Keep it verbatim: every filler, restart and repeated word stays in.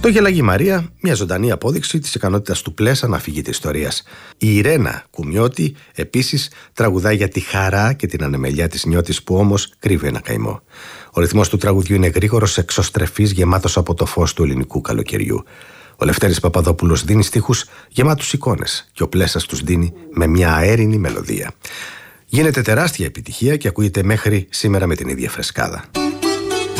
Το Γελαγή Μαρία, μια ζωντανή απόδειξη της ικανότητας του Πλέσα να φύγει της ιστορίας. Η Ιρένα Κουμιώτη επίσης τραγουδάει για τη χαρά και την ανεμελιά της νιώτης που όμως κρύβει ένα καημό. Ο ρυθμός του τραγουδιού είναι γρήγορος, εξωστρεφής, γεμάτος από το φως του ελληνικού καλοκαιριού. Ο Λευτέρης Παπαδόπουλος δίνει στίχους γεμάτους εικόνες και ο Πλέσας τους δίνει με μια αέρινη μελωδία. Γίνεται τεράστια επιτυχία και ακούγεται μέχρι σήμερα με την ίδια φρεσκάδα.